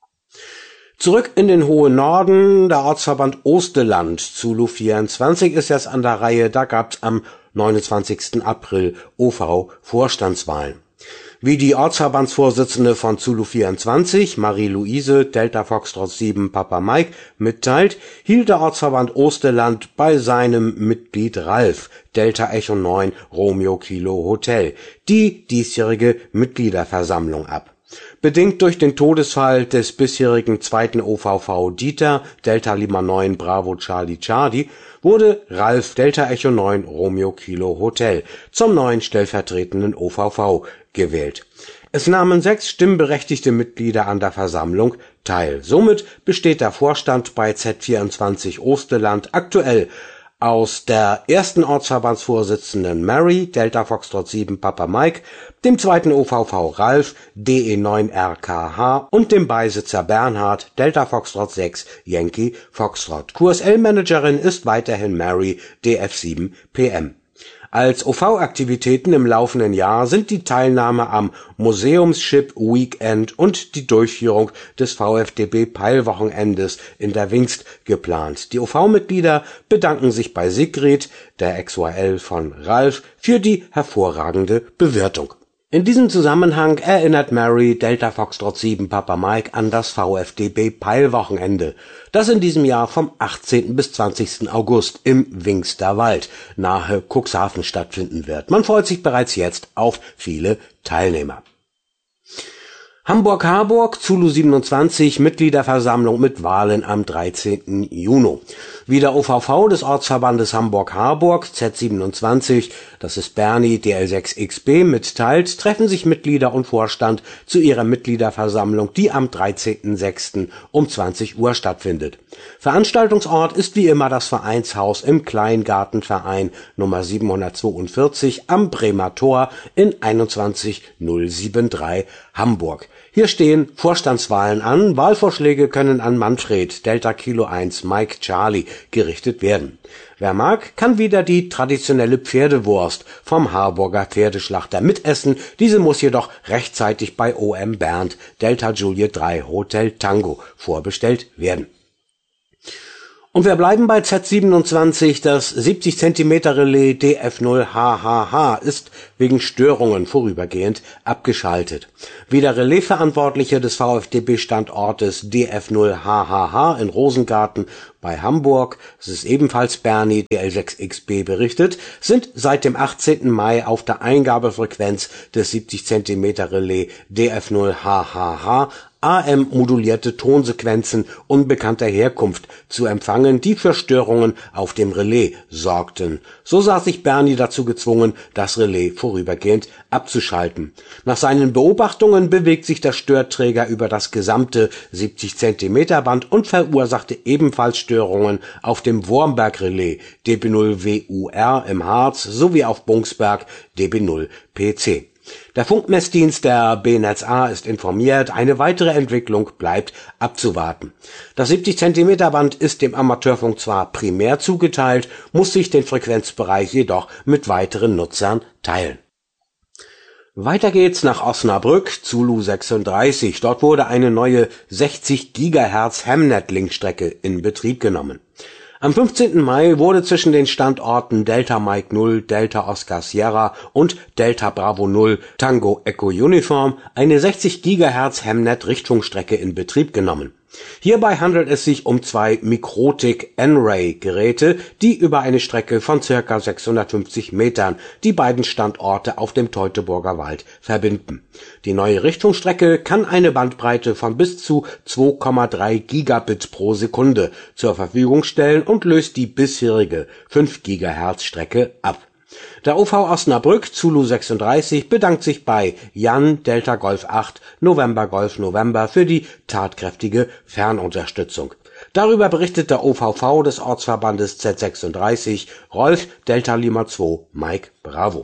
S2: Zurück in den hohen Norden, der Ortsverband Osteland, Zulu vierundzwanzig, ist jetzt an der Reihe, da gab's am neunundzwanzigsten April O V-Vorstandswahlen. Wie die Ortsverbandsvorsitzende von Zulu vierundzwanzig, Marie-Louise, Delta Foxtrot sieben Papa Mike, mitteilt, hielt der Ortsverband Osteland bei seinem Mitglied Ralf, Delta Echo neun Romeo Kilo Hotel, die diesjährige Mitgliederversammlung ab. Bedingt durch den Todesfall des bisherigen zweiten O V V Dieter, Delta Lima neun Bravo Charlie Charlie, wurde Ralf, Delta Echo neun Romeo Kilo Hotel, zum neuen stellvertretenden O V V gewählt. Es nahmen sechs stimmberechtigte Mitglieder an der Versammlung teil. Somit besteht der Vorstand bei Z vierundzwanzig Osteland aktuell aus der ersten Ortsverbandsvorsitzenden Mary, Delta Foxtrot sieben Papa Mike, dem zweiten O V V Ralf, D E neun R K H und dem Beisitzer Bernhard, Delta Foxtrot sechs Yankee Foxtrot. Q S L-Managerin ist weiterhin Mary, D F sieben P M. Als O V-Aktivitäten im laufenden Jahr sind die Teilnahme am Museumsship Weekend und die Durchführung des VfDB-Peilwochenendes in der Wingst geplant. Die O V-Mitglieder bedanken sich bei Sigrid, der X Y L von Ralf, für die hervorragende Bewirtung. In diesem Zusammenhang erinnert Mary, Delta Foxtrot sieben Papa Mike, an das VfDB-Peilwochenende, das in diesem Jahr vom achtzehnten bis zwanzigsten August im Wingster Wald nahe Cuxhaven stattfinden wird. Man freut sich bereits jetzt auf viele Teilnehmer. Hamburg-Harburg, Zulu siebenundzwanzig, Mitgliederversammlung mit Wahlen am dreizehnten Juni. Wie der O V V des Ortsverbandes Hamburg-Harburg, Z siebenundzwanzig, das ist Bernie, D L sechs X B, mitteilt, treffen sich Mitglieder und Vorstand zu ihrer Mitgliederversammlung, die am dreizehnten sechsten um zwanzig Uhr stattfindet. Veranstaltungsort ist wie immer das Vereinshaus im Kleingartenverein Nummer siebenhundertzweiundvierzig am Bremer Tor in einundzwanzig null drei Hamburg. Hier stehen Vorstandswahlen an. Wahlvorschläge können an Manfred, Delta Kilo eins Mike Charlie, gerichtet werden. Wer mag, kann wieder die traditionelle Pferdewurst vom Harburger Pferdeschlachter mitessen. Diese muss jedoch rechtzeitig bei O M Bernd, Delta Juliet drei Hotel Tango, vorbestellt werden. Und wir bleiben bei Z siebenundzwanzig. Das siebzig Zentimeter Relais D F null H H H ist wegen Störungen vorübergehend abgeschaltet. Wie der Relaisverantwortliche des VfDB-Standortes D F null H H H in Rosengarten bei Hamburg, es ist ebenfalls Bernie, D L sechs X B, berichtet, sind seit dem achtzehnten Mai auf der Eingabefrequenz des siebzig Zentimeter Relais D F null H H H A M-modulierte Tonsequenzen unbekannter Herkunft zu empfangen, die für Störungen auf dem Relais sorgten. So sah sich Bernie dazu gezwungen, das Relais vorübergehend abzuschalten. Nach seinen Beobachtungen bewegt sich der Störträger über das gesamte siebzig Zentimeter Band und verursachte ebenfalls Störungen auf dem Wormberg-Relais D B null W U R im Harz sowie auf Bungsberg D B null P C. Der Funkmessdienst der B N E T Z A ist informiert, eine weitere Entwicklung bleibt abzuwarten. Das siebzig Zentimeter Band ist dem Amateurfunk zwar primär zugeteilt, muss sich den Frequenzbereich jedoch mit weiteren Nutzern teilen. Weiter geht's nach Osnabrück, Zulu sechsunddreißig. Dort wurde eine neue sechzig Gigahertz Hamnet-Linkstrecke in Betrieb genommen. Am fünfzehnten Mai wurde zwischen den Standorten Delta Mike null, Delta Oscar Sierra und Delta Bravo null Tango Echo Uniform eine sechzig Gigahertz Hamnet-Richtfunkstrecke in Betrieb genommen. Hierbei handelt es sich um zwei Mikrotik N-Ray-Geräte, die über eine Strecke von ca. sechshundertfünfzig Metern die beiden Standorte auf dem Teutoburger Wald verbinden. Die neue Richtfunkstrecke kann eine Bandbreite von bis zu zwei Komma drei Gigabit pro Sekunde zur Verfügung stellen und löst die bisherige fünf Gigahertz Strecke ab. Der O V Osnabrück Zulu sechsunddreißig bedankt sich bei Jan Delta Golf acht November Golf November für die tatkräftige Fernunterstützung. Darüber berichtet der O V V des Ortsverbandes Z sechsunddreißig Rolf Delta Lima zwei Mike Bravo.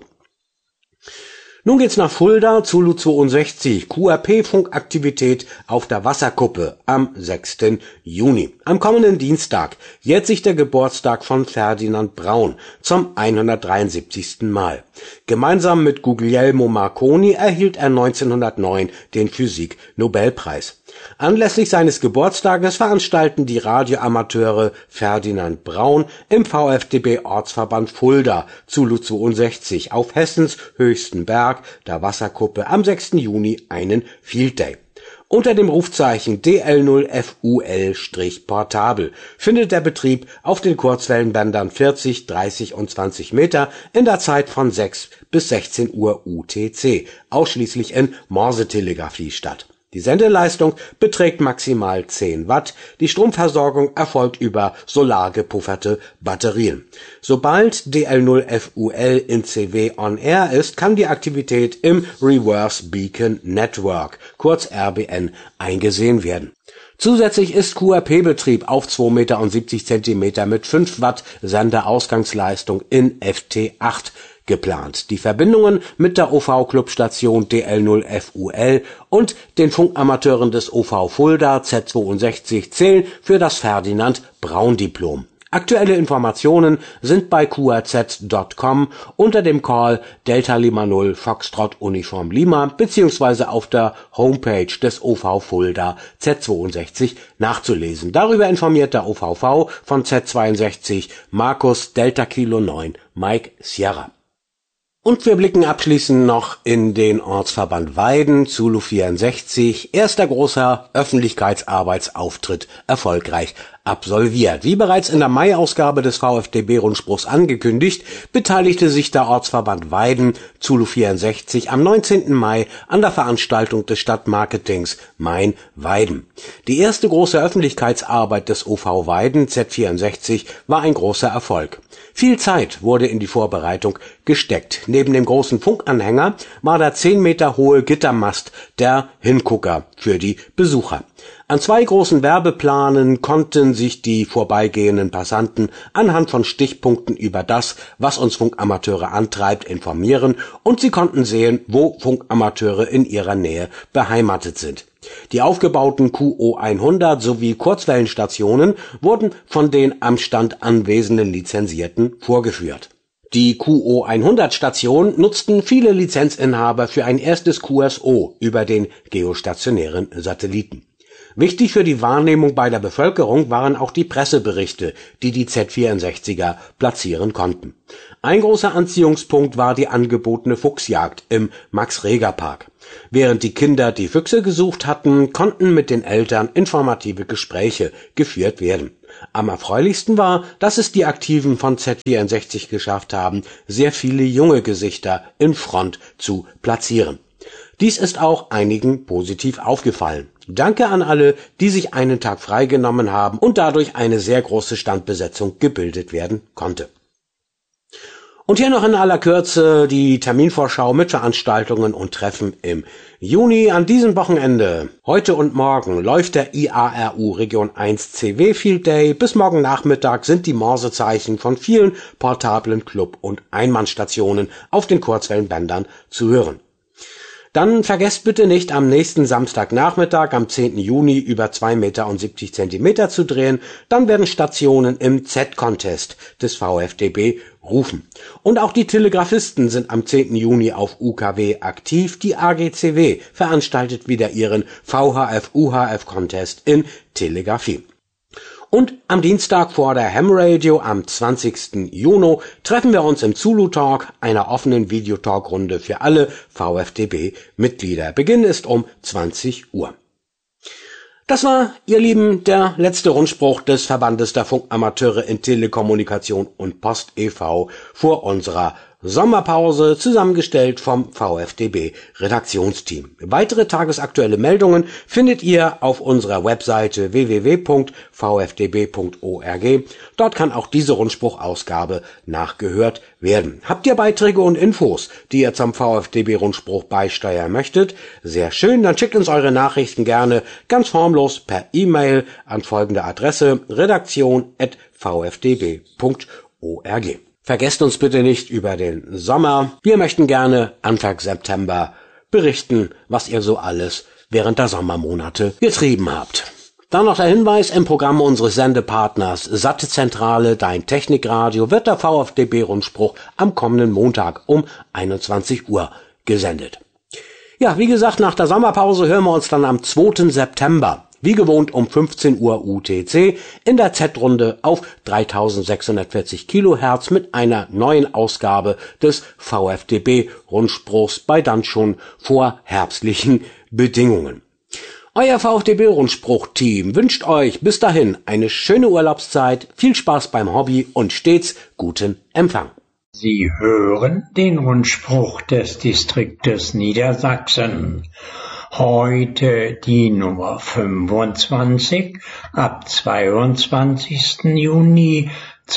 S2: Nun geht's nach Fulda, Zulu zweiundsechzig, Q R P-Funkaktivität auf der Wasserkuppe am sechsten Juni. Am kommenden Dienstag jährt sich der Geburtstag von Ferdinand Braun zum hundertdreiundsiebzigsten Mal. Gemeinsam mit Guglielmo Marconi erhielt er neunzehnhundertneun den Physik-Nobelpreis. Anlässlich seines Geburtstages veranstalten die Radioamateure Ferdinand Braun im V F D B-Ortsverband Fulda Zulu zweiundsechzig auf Hessens höchsten Berg, der Wasserkuppe, am sechsten Juni einen Field Day. Unter dem Rufzeichen D L null F U L-Portabel findet der Betrieb auf den Kurzwellenbändern vierzig, dreißig und zwanzig Meter in der Zeit von sechs bis sechzehn Uhr U T C, ausschließlich in Morsetelegrafie statt. Die Sendeleistung beträgt maximal zehn Watt, die Stromversorgung erfolgt über solargepufferte Batterien. Sobald D L null F U L in C W on Air ist, kann die Aktivität im Reverse Beacon Network, kurz R B N, eingesehen werden. Zusätzlich ist Q R P-Betrieb auf zwei Meter und siebzig Zentimeter mit fünf Watt Senderausgangsleistung in F T acht geplant. Die Verbindungen mit der O V-Clubstation D L null F U L und den Funkamateuren des O V Fulda Z zweiundsechzig zählen für das Ferdinand-Braun-Diplom. Aktuelle Informationen sind bei Q R Z Punkt com unter dem Call Delta Lima null Foxtrot Uniform Lima beziehungsweise auf der Homepage des O V Fulda Z zweiundsechzig nachzulesen. Darüber informiert der O V V von Z zweiundsechzig Markus Delta Kilo neun Mike Sierra. Und wir blicken abschließend noch in den Ortsverband Weiden, Zulu vierundsechzig, erster großer Öffentlichkeitsarbeitsauftritt erfolgreich absolviert. Wie bereits in der Mai-Ausgabe des V F D B-Rundspruchs angekündigt, beteiligte sich der Ortsverband Weiden, Zulu vierundsechzig, am neunzehnten Mai an der Veranstaltung des Stadtmarketings Main Weiden. Die erste große Öffentlichkeitsarbeit des O V Weiden Z vierundsechzig war ein großer Erfolg. Viel Zeit wurde in die Vorbereitung gesteckt. Neben dem großen Funkanhänger war der zehn Meter hohe Gittermast der Hingucker für die Besucher. An zwei großen Werbeplanen konnten sich die vorbeigehenden Passanten anhand von Stichpunkten über das, was uns Funkamateure antreibt, informieren und sie konnten sehen, wo Funkamateure in ihrer Nähe beheimatet sind. Die aufgebauten Q O hundert sowie Kurzwellenstationen wurden von den am Stand anwesenden Lizenzierten vorgeführt. Die Q O hundert Station nutzten viele Lizenzinhaber für ein erstes Q S O über den geostationären Satelliten. Wichtig für die Wahrnehmung bei der Bevölkerung waren auch die Presseberichte, die die Z vierundsechziger platzieren konnten. Ein großer Anziehungspunkt war die angebotene Fuchsjagd im Max-Reger-Park. Während die Kinder die Füchse gesucht hatten, konnten mit den Eltern informative Gespräche geführt werden. Am erfreulichsten war, dass es die Aktiven von Z vierundsechzig geschafft haben, sehr viele junge Gesichter in Front zu platzieren. Dies ist auch einigen positiv aufgefallen. Danke an alle, die sich einen Tag freigenommen haben und dadurch eine sehr große Standbesetzung gebildet werden konnte. Und hier noch in aller Kürze die Terminvorschau mit Veranstaltungen und Treffen im Juni. An diesem Wochenende, heute und morgen, läuft der I A R U Region eins C W Field Day. Bis morgen Nachmittag sind die Morsezeichen von vielen portablen Club- und Einmannstationen auf den Kurzwellenbändern zu hören. Dann vergesst bitte nicht, am nächsten Samstagnachmittag, am zehnten Juni, über zwei Meter und siebzig Zentimeter zu drehen. Dann werden Stationen im Z-Contest des V F D B rufen. Und auch die Telegrafisten sind am zehnten Juni auf U K W aktiv. Die A G C W veranstaltet wieder ihren V H F U H F Contest in Telegrafie. Und am Dienstag vor der Ham Radio am zwanzigsten Juni treffen wir uns im Zulu Talk, einer offenen Videotalkrunde für alle V F D B-Mitglieder. Beginn ist um zwanzig Uhr. Das war, ihr Lieben, der letzte Rundspruch des Verbandes der Funkamateure in Telekommunikation und Post e V vor unserer Sommerpause, zusammengestellt vom V F D B-Redaktionsteam. Weitere tagesaktuelle Meldungen findet ihr auf unserer Webseite w w w punkt v f d b punkt org. Dort kann auch diese Rundspruchausgabe nachgehört werden. Habt ihr Beiträge und Infos, die ihr zum V F D B-Rundspruch beisteuern möchtet? Sehr schön, dann schickt uns eure Nachrichten gerne ganz formlos per E-Mail an folgende Adresse: redaktion at v f d b punkt org. Vergesst uns bitte nicht über den Sommer. Wir möchten gerne Anfang September berichten, was ihr so alles während der Sommermonate getrieben habt. Dann noch der Hinweis: Im Programm unseres Sendepartners Sattezentrale, dein Technikradio, wird der V F D B-Rundspruch am kommenden Montag um einundzwanzig Uhr gesendet. Ja, wie gesagt, nach der Sommerpause hören wir uns dann am zweiten September. Wie gewohnt um fünfzehn Uhr U T C in der Z-Runde auf dreitausendsechshundertvierzig Kilohertz mit einer neuen Ausgabe des V F D B-Rundspruchs bei dann schon vorherbstlichen Bedingungen. Euer V F D B-Rundspruch-Team wünscht euch bis dahin eine schöne Urlaubszeit, viel Spaß beim Hobby und stets guten Empfang.
S7: Sie hören den Rundspruch des Distriktes Niedersachsen. Heute die Nummer fünfundzwanzig ab zweiundzwanzigsten Juni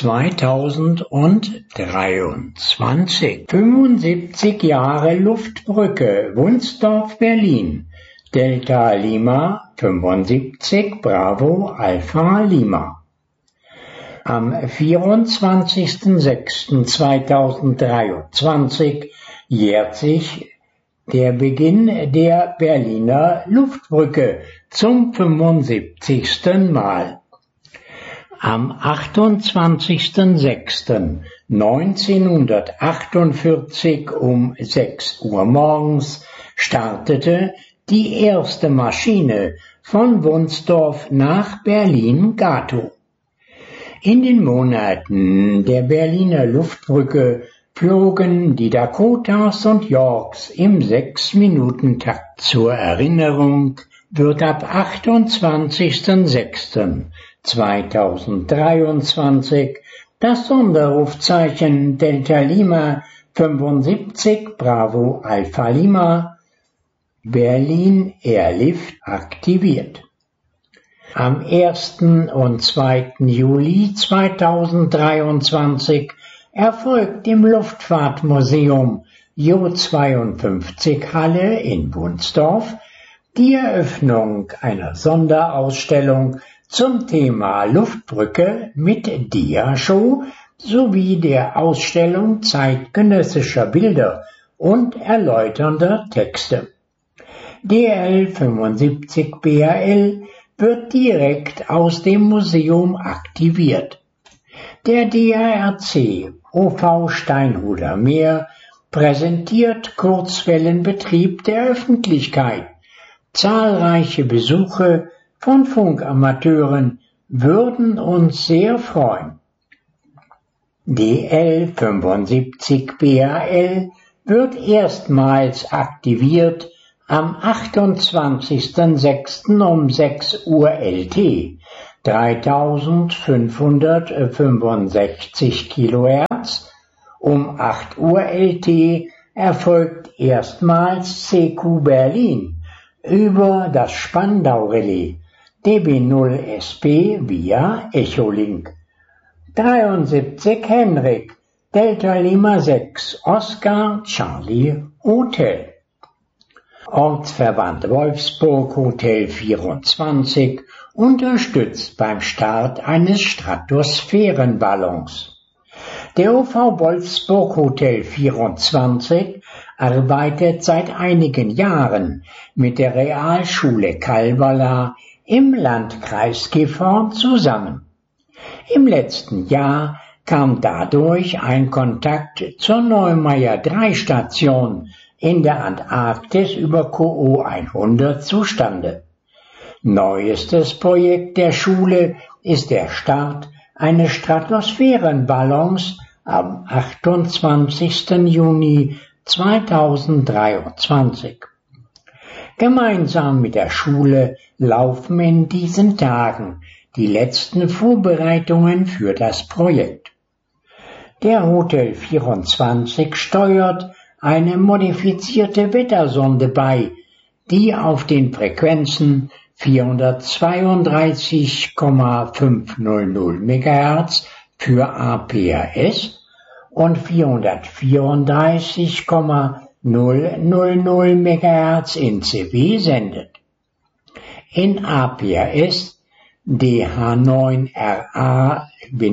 S7: zweitausenddreiundzwanzig. fünfundsiebzig Jahre Luftbrücke, Wunsdorf, Berlin. Delta Lima fünfundsiebzig, Bravo Alpha Lima. Am vierundzwanzigsten sechsten zweitausenddreiundzwanzig jährt sich der Beginn der Berliner Luftbrücke zum fünfundsiebzigsten Mal. Am achtundzwanzigsten sechsten neunzehnhundertachtundvierzig um sechs Uhr morgens startete die erste Maschine von Wunsdorf nach Berlin-Gatow. In den Monaten der Berliner Luftbrücke flogen die Dakotas und Yorks im sechs-Minuten-Takt. Zur Erinnerung wird ab achtundzwanzigsten sechsten zweitausenddreiundzwanzig das Sonderrufzeichen Delta Lima fünfundsiebzig Bravo Alpha Lima Berlin Airlift aktiviert. Am ersten und zweiten Juli zweitausenddreiundzwanzig erfolgt im Luftfahrtmuseum J zweiundfünfzig Halle in Wunsdorf die Eröffnung einer Sonderausstellung zum Thema Luftbrücke mit Diashow sowie der Ausstellung zeitgenössischer Bilder und erläuternder Texte. D L fünfundsiebzig B A L wird direkt aus dem Museum aktiviert. Der D A R C O V Steinhuder Meer präsentiert Kurzwellenbetrieb der Öffentlichkeit. Zahlreiche Besuche von Funkamateuren würden uns sehr freuen. D L fünfundsiebzig B A L wird erstmals aktiviert am achtundzwanzigsten sechsten um sechs Uhr L T, dreitausendfünfhundertfünfundsechzig Kilohertz. Um acht Uhr L T erfolgt erstmals C Q Berlin über das Spandau-Relais D B null S P via Echolink. dreiundsiebzig Henrik, Delta Lima sechs, Oscar Charlie Hotel. Ortsverband Wolfsburg Hotel vierundzwanzig unterstützt beim Start eines Stratosphärenballons. Der O V Wolfsburg Hotel vierundzwanzig arbeitet seit einigen Jahren mit der Realschule Kalbala im Landkreis Gifhorn zusammen. Im letzten Jahr kam dadurch ein Kontakt zur Neumeier drei Station in der Antarktis über Q O hundert zustande. Neuestes Projekt der Schule ist der Start eines Stratosphärenballons am achtundzwanzigsten Juni zweitausenddreiundzwanzig. Gemeinsam mit der Schule laufen in diesen Tagen die letzten Vorbereitungen für das Projekt. Der Hotel vierundzwanzig steuert eine modifizierte Wettersonde bei, die auf den Frequenzen vierhundertzweiunddreißig Komma fünfhundert Megahertz für A P R S und vierhundertvierunddreißig Komma null Megahertz in C W sendet. In A P R S D H neun R A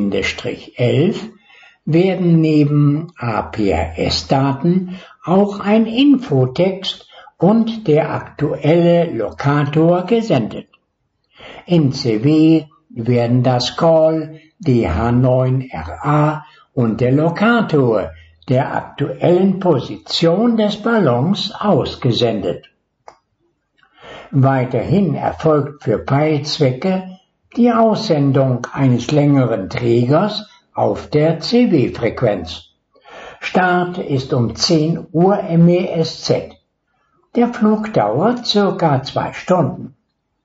S7: elf werden neben A P R S-Daten auch ein Infotext und der aktuelle Lokator gesendet. In C W werden das Call D H neun R A und der Lokator der aktuellen Position des Ballons ausgesendet. Weiterhin erfolgt für Peilzwecke die Aussendung eines längeren Trägers auf der C W-Frequenz. Start ist um zehn Uhr M E S Z. Der Flug dauert circa zwei Stunden.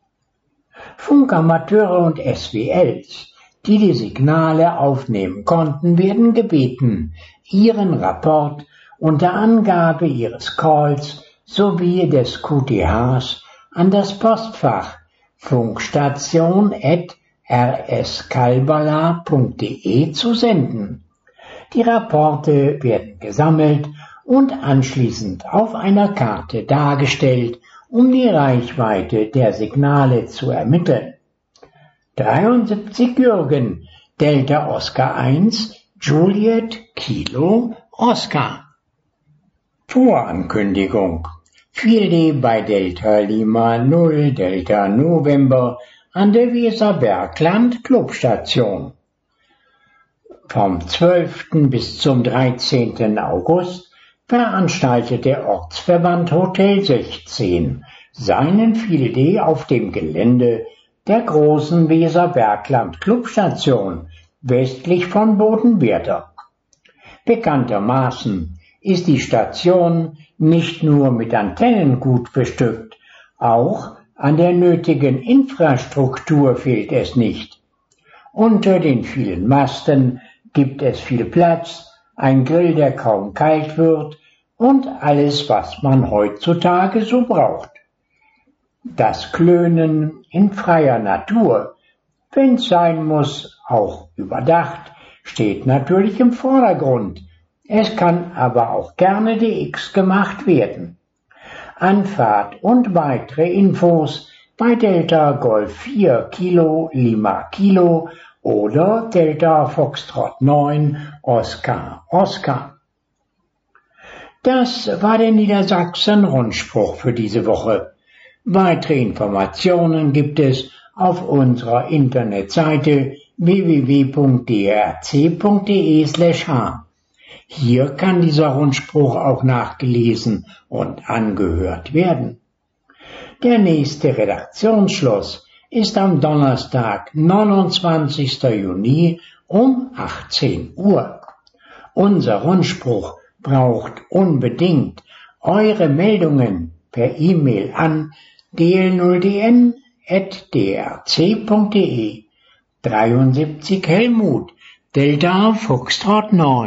S7: Funkamateure und S W Ls, die die Signale aufnehmen konnten, werden gebeten, ihren Rapport unter Angabe ihres Calls sowie des Q T Hs an das Postfach funkstation at r s kalbala punkt d e zu senden. Die Rapporte werden gesammelt und anschließend auf einer Karte dargestellt, um die Reichweite der Signale zu ermitteln. dreiundsiebzig Jürgen, Delta Oscar eins, Juliet Kilo Oscar. Vorankündigung. vier D bei Delta Lima null Delta November an der Weserbergland Clubstation. Vom zwölften bis zum dreizehnten August veranstaltet der Ortsverband Hotel sechzehn seinen vier D auf dem Gelände der großen Weserbergland Clubstation westlich von Bodenwerder. Bekanntermaßen ist die Station nicht nur mit Antennen gut bestückt, auch an der nötigen Infrastruktur fehlt es nicht. Unter den vielen Masten gibt es viel Platz, ein Grill, der kaum kalt wird und alles, was man heutzutage so braucht. Das Klönen in freier Natur, wenn's sein muss, auch überdacht, steht natürlich im Vordergrund. Es kann aber auch gerne D X gemacht werden. Anfahrt und weitere Infos bei Delta Golf vier Kilo Lima Kilo oder Delta Foxtrot neun Oscar Oscar. Das war der Niedersachsen-Rundspruch für diese Woche. Weitere Informationen gibt es auf unserer Internetseite w w w punkt d r c punkt d e slash h. Hier kann dieser Rundspruch auch nachgelesen und angehört werden. Der nächste Redaktionsschluss ist am Donnerstag, neunundzwanzigsten Juni um achtzehn Uhr. Unser Rundspruch braucht unbedingt eure Meldungen per E-Mail an d l null d n at d r c punkt d e. dreiundsiebzig Helmut, Delta Foxtrot neun.